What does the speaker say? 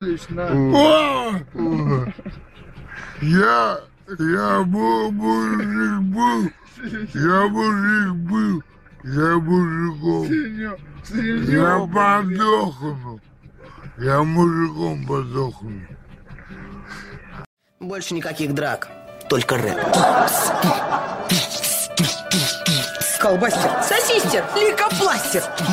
Я мужик был, я мужиком. Я подохну. Я мужиком подохну. Больше никаких драк, только рэп. Колбастер, сосистер, лейкопластер.